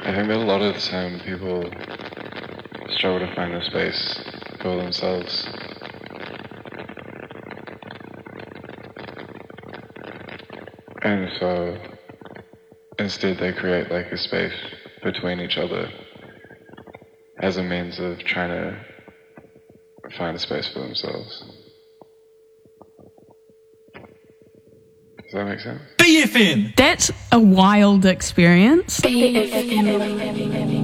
I think that a lot of the time people struggle to find a space for themselves. And so instead they create like a space between each other as a means of trying to find a space for themselves. Does that make sense? BFM! That's a wild experience. BFM.